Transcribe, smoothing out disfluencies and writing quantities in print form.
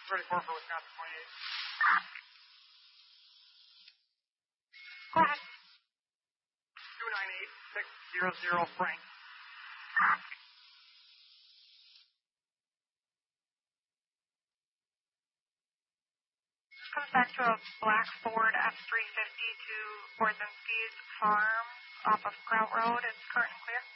34 for Wisconsin 28. Go ahead. 298600 Frank. Comes back to a black Ford F-350 to Borzinski's farm off of Kraut Road. It's current and clear.